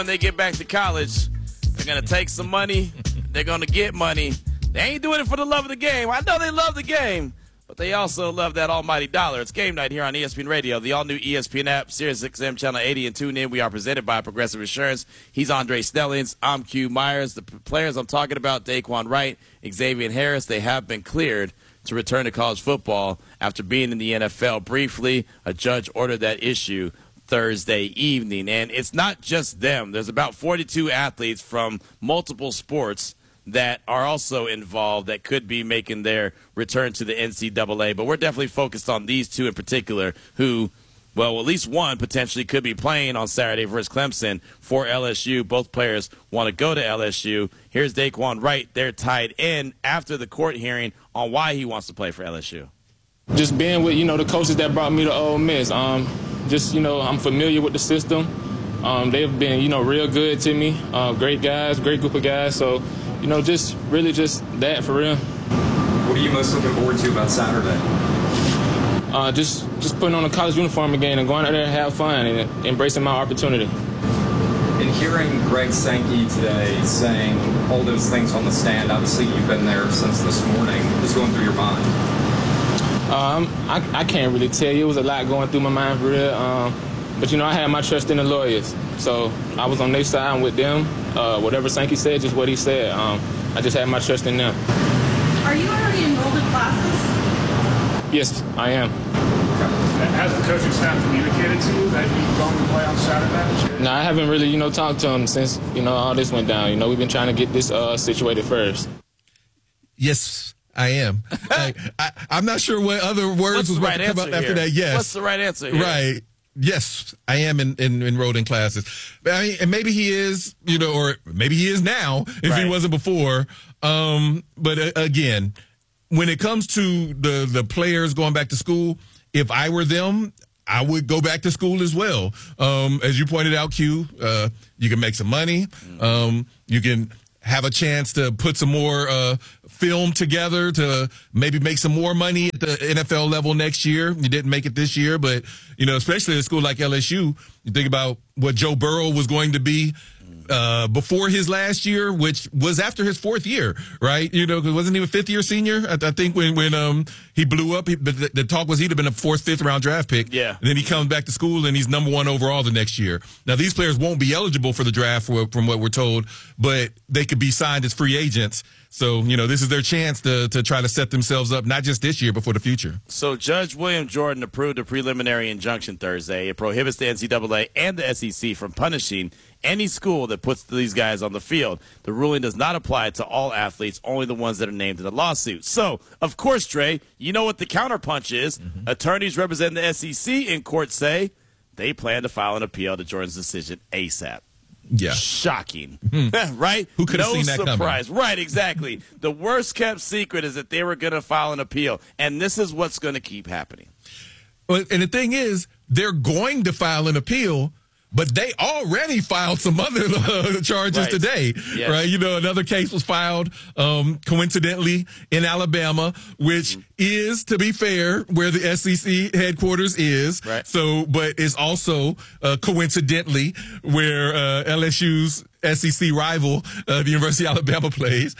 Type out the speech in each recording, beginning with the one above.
When they get back to college, they're going to take some money. They're going to get money. They ain't doing it for the love of the game. I know they love the game, but they also love that almighty dollar. It's game night here on ESPN Radio, the all-new ESPN app, SiriusXM Channel 80, and tune in. We are presented by Progressive Insurance. He's Andre Stellings. I'm Q Myers. The players I'm talking about, Daquan Wright, Xavier Harris, they have been cleared to return to college football after being in the NFL briefly. A judge ordered that issue Thursday evening. And it's not just them. There's about 42 athletes from multiple sports that are also involved that could be making their return to the NCAA. But we're definitely focused on these two in particular who, well, at least one potentially could be playing on Saturday versus Clemson for LSU. Both players want to go to LSU. Here's Daquan Wright, their tight end, after the court hearing on why he wants to play for LSU. Just being with, the coaches that brought me to Ole Miss. I'm familiar with the system. They've been, real good to me. Great guys, great group of guys. So, just that for real. What are you most looking forward to about Saturday? Just putting on a college uniform again and going out there and have fun and embracing my opportunity. And hearing Greg Sankey today saying all those things on the stand, obviously you've been there since this morning. What's going through your mind? I can't really tell you. It was a lot going through my mind for real. But, I had my trust in the lawyers. So I was on their side and with them. Whatever Sankey said, just what he said. I just had my trust in them. Are you already enrolled in classes? Yes, I am. Has the coaching staff communicated to you that you're going to play on Saturday? No, I haven't really, talked to them since, all this went down. We've been trying to get this situated first. Yes, I am. I'm not sure what other words was about to come out after that. Yes. What's the right answer here? Right. Yes, I am enrolled in classes. And maybe he is, or maybe he is now if he wasn't before. But again, when it comes to the players going back to school, if I were them, I would go back to school as well. As you pointed out, Q, you can make some money. You can have a chance to put some more film together to maybe make some more money at the NFL level next year. You didn't make it this year, but, especially at a school like LSU, you think about what Joe Burrow was going to be before his last year, which was after his fourth year, right? Because wasn't he a fifth-year senior? I think when he blew up, but the talk was he'd have been a fourth, fifth-round draft pick. Yeah. And then he comes back to school, and he's number one overall the next year. Now, these players won't be eligible for the draft from what we're told, but they could be signed as free agents. So, this is their chance to try to set themselves up, not just this year, but for the future. So Judge William Jordan approved a preliminary injunction Thursday. It prohibits the NCAA and the SEC from punishing any school that puts these guys on the field. The ruling does not apply to all athletes, only the ones that are named in the lawsuit. So, of course, Dre, you know what the counterpunch is. Mm-hmm. Attorneys representing the SEC in court say they plan to file an appeal to Jordan's decision ASAP. Yeah. Shocking. Right? Who could have seen that coming? No surprise. Right, exactly. The worst kept secret is that they were going to file an appeal, and this is what's going to keep happening. Well, and the thing is, they're going to file an appeal, but they already filed some other charges today, right? Another case was filed coincidentally in Alabama, which is, to be fair, where the SEC headquarters is. Right. So, but it's also coincidentally where LSU's SEC rival, the University of Alabama, plays.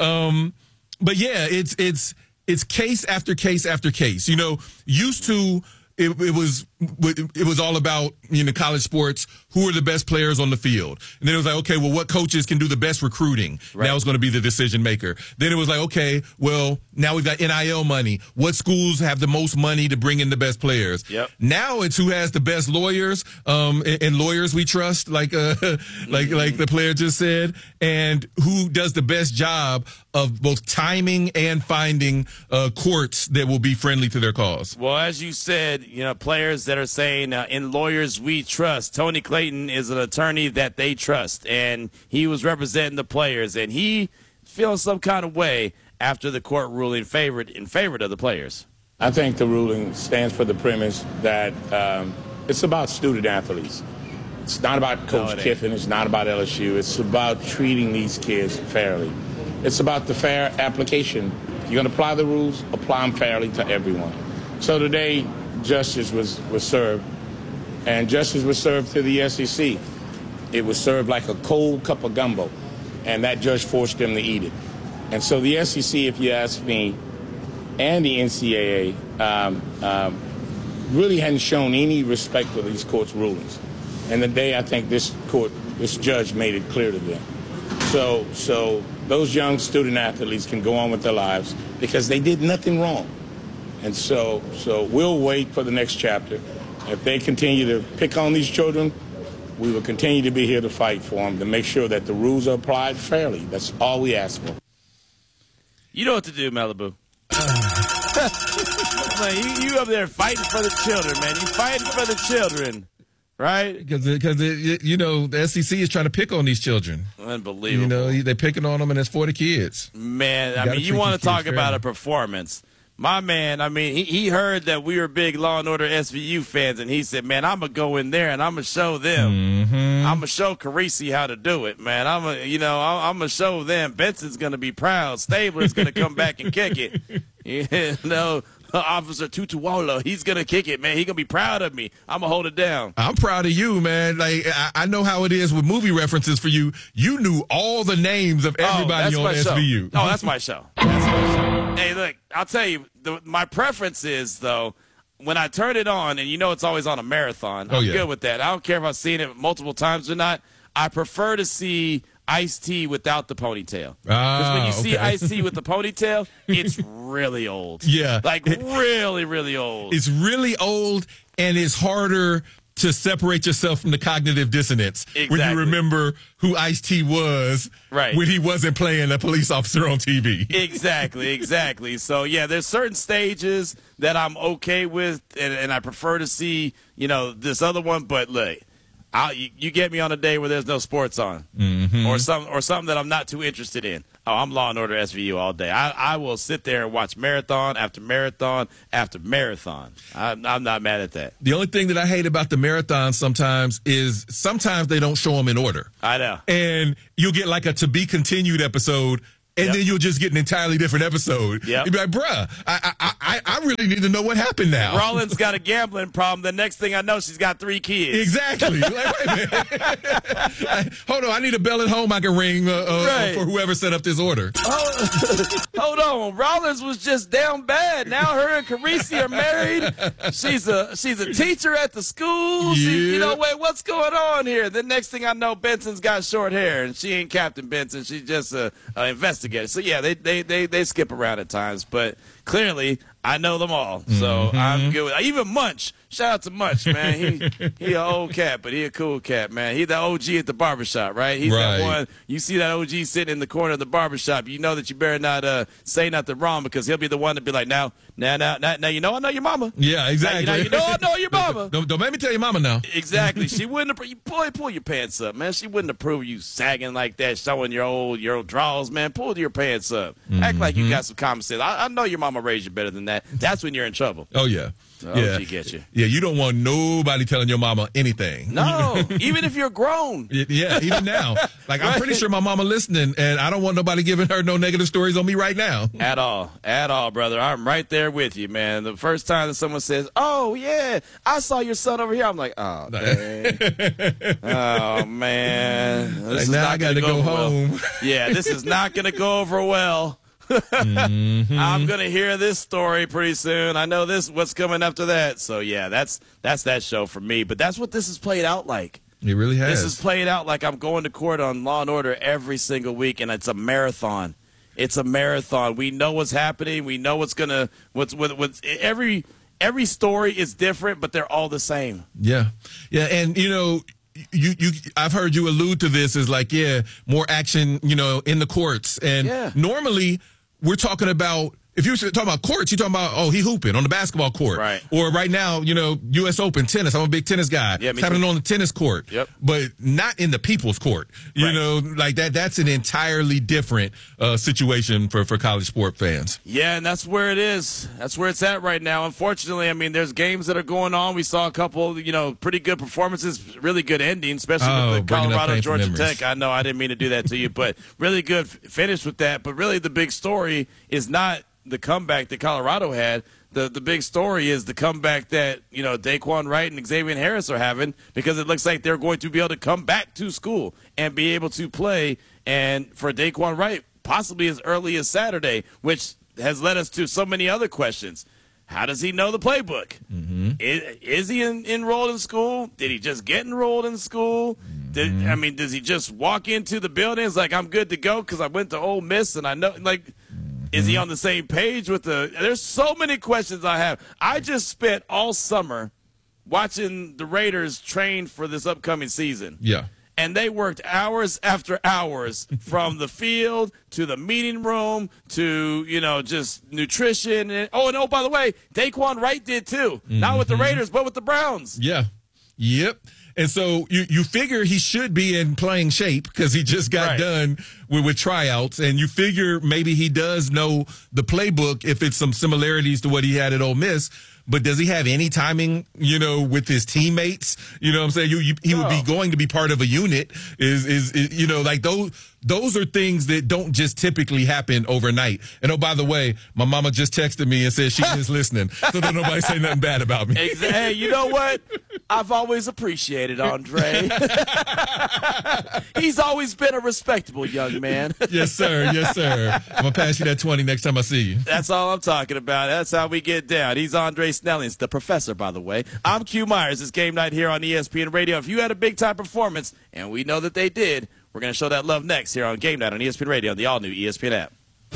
But yeah, it's case after case after case. Used to. It was all about, college sports, who are the best players on the field. And then it was like, okay, well, what coaches can do the best recruiting? Right. Now it's going to be the decision maker. Then it was like, okay, well, now we've got NIL money. What schools have the most money to bring in the best players? Yep. Now it's who has the best lawyers, and lawyers we trust, like the player just said, and who does the best job of both timing and finding courts that will be friendly to their cause. Well, as you said, players that are saying in lawyers we trust. Tony Clayton is an attorney that they trust, and he was representing the players, and he feels some kind of way after the court ruling in favor of the players. I think the ruling stands for the premise that it's about student athletes. It's not about Coach Kiffin. It's not about LSU. It's about treating these kids fairly. It's about the fair application. You're going to apply the rules, apply them fairly to everyone. So today, justice was served, and justice was served to the SEC. It was served like a cold cup of gumbo, and that judge forced them to eat it. And so the SEC, if you ask me, and the NCAA really hadn't shown any respect for these court's rulings. And today, I think this judge made it clear to them. So those young student athletes can go on with their lives because they did nothing wrong. And so we'll wait for the next chapter. If they continue to pick on these children, we will continue to be here to fight for them, to make sure that the rules are applied fairly. That's all we ask for. You know what to do, Malibu. Man, you up there fighting for the children, man. You fighting for the children, right? Because the SEC is trying to pick on these children. Unbelievable. They're picking on them, and it's for the kids. Man, I mean, you want to talk about a performance. My man, I mean, he heard that we were big Law & Order SVU fans, and he said, man, I'm going to go in there, and I'm going to show them. I'm going to show Carisi how to do it, man. I'm going to show them. Benson's going to be proud. Stabler's going to come back and kick it. Officer Tutuola, he's going to kick it, man. He's going to be proud of me. I'm going to hold it down. I'm proud of you, man. Like, I know how it is with movie references for you. You knew all the names of everybody on SVU. Oh, that's my show. That's my show. Hey, look, I'll tell you, my preference is, though, when I turn it on, and it's always on a marathon, I'm good with that. I don't care if I've seen it multiple times or not. I prefer to see Ice-T without the ponytail. Because when you see Ice-T with the ponytail, it's really old. Yeah. Like, really, really old. It's really old, and it's harder to separate yourself from the cognitive dissonance when you remember who Ice-T was when he wasn't playing a police officer on TV. Exactly. So, yeah, there's certain stages that I'm okay with, and I prefer to see, this other one. But, look, you get me on a day where there's no sports on or something that I'm not too interested in. Oh, I'm Law & Order SVU all day. I will sit there and watch marathon after marathon after marathon. I'm not mad at that. The only thing that I hate about the marathon sometimes is sometimes they don't show them in order. I know. And you'll get like a to be continued episode, and then you'll just get an entirely different episode. You'll be like, bruh, I really need to know what happened now. Rollins got a gambling problem. The next thing I know, she's got 3 kids. Exactly. Like, wait a minute. Hold on, I need a bell at home I can ring for whoever set up this order. Hold on. Rollins was just down bad. Now her and Carisi are married. She's a teacher at the school. Wait, what's going on here? The next thing I know, Benson's got short hair, and she ain't Captain Benson. She's just an investigator. So, yeah, they skip around at times, but clearly I know them all, so I'm good with it. Even Munch. Shout out to Munch, man. He an old cat, but he a cool cat, man. He the OG at the barbershop, right? He's that one. You see that OG sitting in the corner of the barbershop, you know that you better not say nothing wrong, because he'll be the one to be like, now, I know your mama. Yeah, exactly. Now, I know your mama. Don't make me tell your mama now. Exactly. She wouldn't pull your pants up, man. She wouldn't approve of you sagging like that, showing your old drawers, man. Pull your pants up. Act like you got some common sense. I know your mama raised you better than that. That's when you're in trouble. Oh, yeah. She gets you. Yeah, you don't want nobody telling your mama anything. No, even if you're grown. Yeah, even now. Like, I'm pretty sure my mama listening, and I don't want nobody giving her no negative stories on me right now. At all, brother. I'm right there with you, man. The first time that someone says, oh, yeah, I saw your son over here, I'm like, oh, dang. Oh, man. Now I got to go home. Well. Yeah, this is not going to go over well. I'm gonna hear this story pretty soon. I know what's coming after that. So yeah, that's that show for me. But that's what this has played out like. It really has. This has played out like I'm going to court on Law & Order every single week, and it's a marathon. It's a marathon. We know what's happening. We know what's every story is different, but they're all the same. Yeah, and I've heard you allude to this as like, more action, in the courts, and normally. We're talking about, if you're talking about courts, you're talking about, he hooping on the basketball court. Right. Or right now, U.S. Open, tennis. I'm a big tennis guy. Yeah, it's happening on the tennis court. Yep. But not in the people's court. You know, like that's an entirely different situation for college sport fans. Yeah, and that's where it is. That's where it's at right now. Unfortunately, I mean, there's games that are going on. We saw a couple, pretty good performances, really good endings, especially with the Colorado Georgia Tech. I know I didn't mean to do that to you, but really good finish with that. But really the big story is not the comeback that Colorado had. the big story is the comeback that, Daquan Wright and Xavier Harris are having, because it looks like they're going to be able to come back to school and be able to play. And for Daquan Wright, possibly as early as Saturday, which has led us to so many other questions. How does he know the playbook? Mm-hmm. Is he enrolled in school? Did he just get enrolled in school? Does he just walk into the buildings like, I'm good to go because I went to Ole Miss and I know, is he on the same page with there's so many questions I have. I just spent all summer watching the Raiders train for this upcoming season. Yeah. And they worked hours after hours from the field to the meeting room to, just nutrition. And by the way, Daquan Wright did too. Mm-hmm. Not with the Raiders, but with the Browns. Yeah. Yep. And so you figure he should be in playing shape because he just got done with tryouts. And you figure maybe he does know the playbook if it's some similarities to what he had at Ole Miss. But does he have any timing, with his teammates? You know what I'm saying? He would be going to be part of a unit. Those are things that don't just typically happen overnight. And by the way, my mama just texted me and said she is listening. So don't nobody say nothing bad about me. Hey, you know what? I've always appreciated Andre. He's always been a respectable young man. Yes, sir. Yes, sir. I'm going to pass you that 20 next time I see you. That's all I'm talking about. That's how we get down. He's Andre Snellings, the professor, by the way. I'm Q Myers. It's Game Night here on ESPN Radio. If you had a big-time performance, and we know that they did, we're going to show that love next here on Game Night on ESPN Radio, the all-new ESPN app.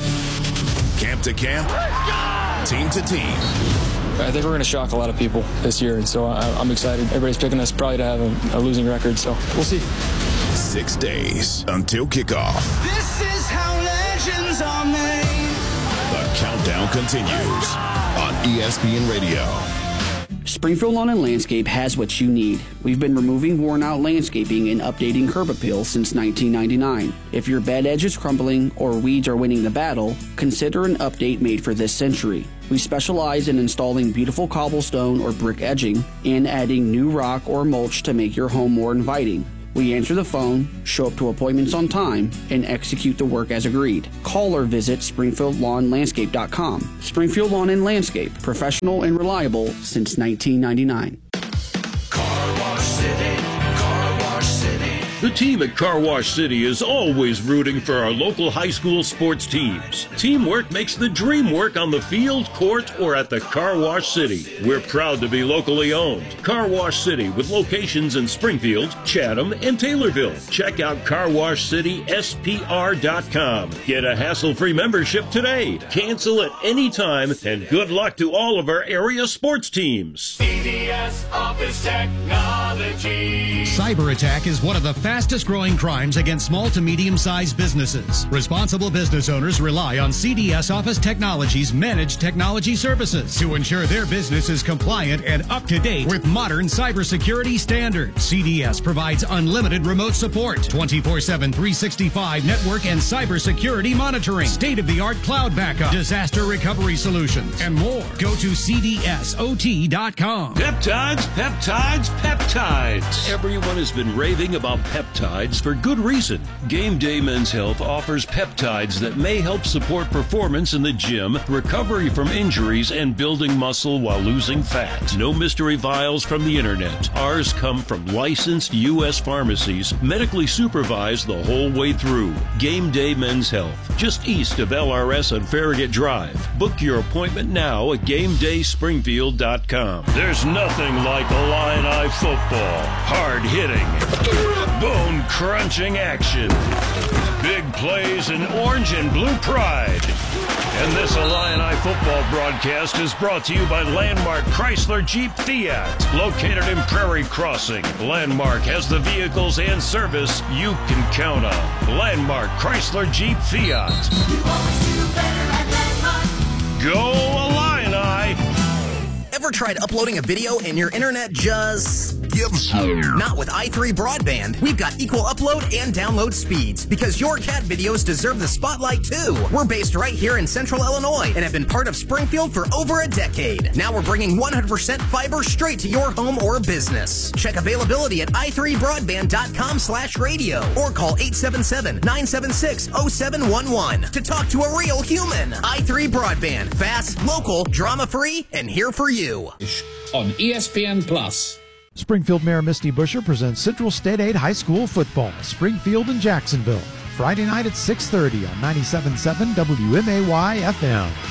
Camp to camp, team to team. I think we're going to shock a lot of people this year, and so I'm excited. Everybody's picking us probably to have a losing record, so we'll see. 6 days until kickoff. This is how legends are made. The countdown continues on ESPN Radio. Springfield Lawn and Landscape has what you need. We've been removing worn-out landscaping and updating curb appeal since 1999. If your bed edge is crumbling or weeds are winning the battle, consider an update made for this century. We specialize in installing beautiful cobblestone or brick edging and adding new rock or mulch to make your home more inviting. We answer the phone, show up to appointments on time, and execute the work as agreed. Call or visit SpringfieldLawnLandscape.com. Springfield Lawn and Landscape, professional and reliable since 1999. Car Wash City, Car Wash City. The team at Car Wash City is always rooting for our local high school sports teams. Teamwork makes the dream work on the field, court, or at the Car Wash City. We're proud to be locally owned. Car Wash City with locations in Springfield, Chatham, and Taylorville. Check out carwashcityspr.com. Get a hassle-free membership today. Cancel at any time, and good luck to all of our area sports teams. CDS Office Technology. Cyber attack is one of the fastest growing crimes against small to medium-sized businesses. Responsible business owners rely on CDS Office Technology's managed technology services to ensure their business is compliant and up to date with modern cybersecurity standards. CDS provides unlimited remote support, 24/7, 365 network and cybersecurity monitoring, state-of-the-art cloud backup, disaster recovery solutions, and more. Go to cdsot.com. Peptides, peptides, peptides. Everyone has been raving about peptides for good reason. Game Day Men's Health offers peptides that may help support performance in the gym, recovery from injuries, and building muscle while losing fat. No mystery vials from the internet. Ours come from licensed U.S. pharmacies, medically supervised the whole way through. Game Day Men's Health, just east of LRS on Farragut Drive. Book your appointment now at GameDaySpringfield.com. There's nothing like Illini football. Hard hitting, bone-crunching action, big plays, and orange and blue pride. And this Illini football broadcast is brought to you by Landmark Chrysler Jeep Fiat. Located in Prairie Crossing, Landmark has the vehicles and service you can count on. Landmark Chrysler Jeep Fiat. Go Illini! Ever tried uploading a video and your internet just gives. Not with i3 Broadband. We've got equal upload and download speeds because your cat videos deserve the spotlight too. We're based right here in Central Illinois and have been part of Springfield for over a decade. Now we're bringing 100% fiber straight to your home or business. Check availability at i3broadband.com/radio or call 877-976-0711 to talk to a real human. i3 Broadband. Fast, local, drama-free, and here for you. On ESPN Plus. Springfield Mayor Misty Buscher presents Central State 8 High School Football, Springfield and Jacksonville. Friday night at 6:30 on 97.7 WMAY FM.